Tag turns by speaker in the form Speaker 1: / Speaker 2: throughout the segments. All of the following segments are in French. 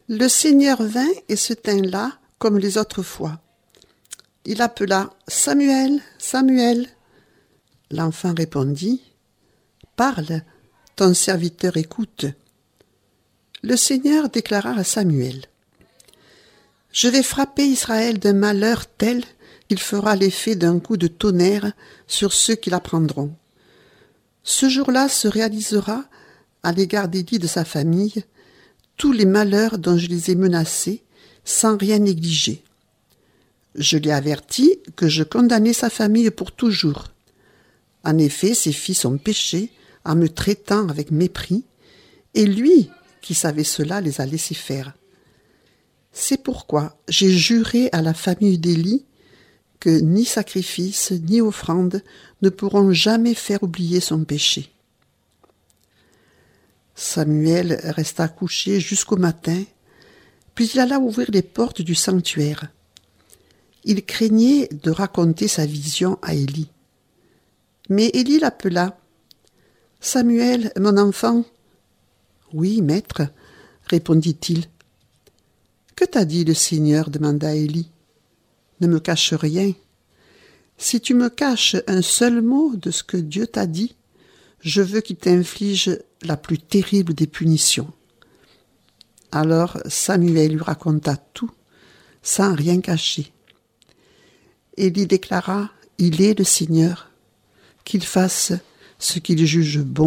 Speaker 1: Le Seigneur vint et se tint là comme les autres fois. Il appela « Samuel, Samuel !» L'enfant répondit « Parle, ton serviteur écoute. » Le Seigneur déclara à Samuel « Je vais frapper Israël d'un malheur tel qu'il fera l'effet d'un coup de tonnerre sur ceux qui l'apprendront. Ce jour-là se réalisera, à l'égard d'Élie de sa famille, tous les malheurs dont je les ai menacés, sans rien négliger. Je l'ai averti que je condamnais sa famille pour toujours. En effet, ses fils ont péché en me traitant avec mépris, et lui, qui savait cela, les a laissés faire. C'est pourquoi j'ai juré à la famille d'Élie que ni sacrifice ni offrande ne pourront jamais faire oublier son péché. » Samuel resta couché jusqu'au matin, puis il alla ouvrir les portes du sanctuaire. Il craignait de raconter sa vision à Élie. Mais Élie l'appela. « Samuel, mon enfant ?»« Oui, maître, » répondit-il. « Que t'a dit le Seigneur ?» demanda Élie. « Ne me cache rien. Si tu me caches un seul mot de ce que Dieu t'a dit, je veux qu'il t'inflige la plus terrible des punitions. » Alors Samuel lui raconta tout, sans rien cacher. Élie déclara « Il est le Seigneur, qu'il fasse ce qu'il juge bon. »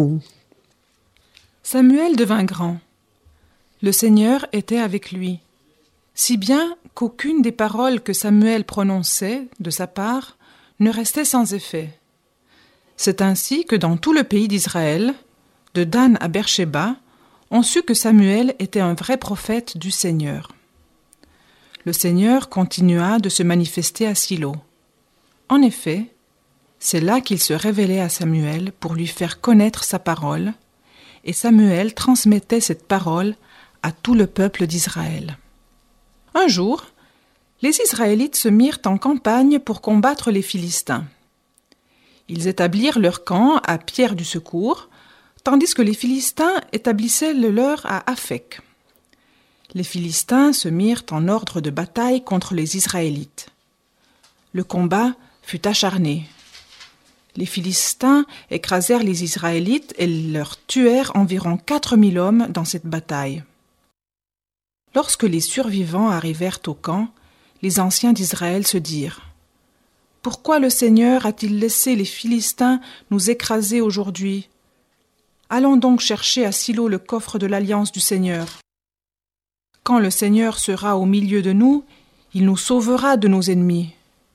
Speaker 2: Samuel devint grand. Le Seigneur était avec lui, si bien qu'aucune des paroles que Samuel prononçait de sa part ne restait sans effet. C'est ainsi que dans tout le pays d'Israël, de Dan à Beersheba, on sut que Samuel était un vrai prophète du Seigneur. Le Seigneur continua de se manifester à Silo. En effet, c'est là qu'il se révélait à Samuel pour lui faire connaître sa parole, et Samuel transmettait cette parole à tout le peuple d'Israël. Un jour, les Israélites se mirent en campagne pour combattre les Philistins. Ils établirent leur camp à Pierre du Secours, tandis que les Philistins établissaient le leur à Aphek. Les Philistins se mirent en ordre de bataille contre les Israélites. Le combat fut acharné. Les Philistins écrasèrent les Israélites et leur tuèrent environ 4000 hommes dans cette bataille. Lorsque les survivants arrivèrent au camp, les anciens d'Israël se dirent « Pourquoi le Seigneur a-t-il laissé les Philistins nous écraser aujourd'hui ? Allons donc chercher à Silo le coffre de l'alliance du Seigneur. Quand le Seigneur sera au milieu de nous, il nous sauvera de nos ennemis. »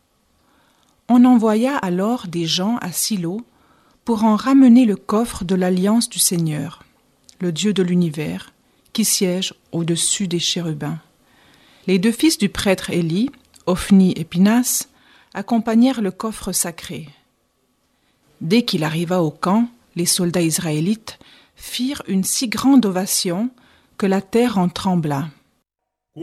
Speaker 2: On envoya alors des gens à Silo pour en ramener le coffre de l'alliance du Seigneur, le Dieu de l'univers, qui siège au-dessus des chérubins. Les deux fils du prêtre Élie, Ophni et Pinas, accompagnèrent le coffre sacré. Dès qu'il arriva au camp, les soldats israélites firent une si grande ovation que la terre en trembla.